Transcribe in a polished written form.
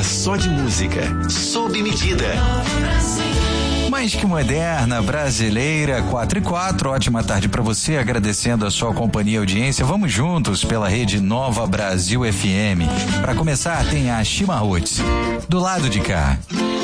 hora só de música, sob medida. Mais que moderna, brasileira, 4:04, ótima tarde pra você, agradecendo a sua companhia e audiência. Vamos juntos pela rede Nova Brasil FM. Pra começar, tem a Shima Roots, do lado de cá.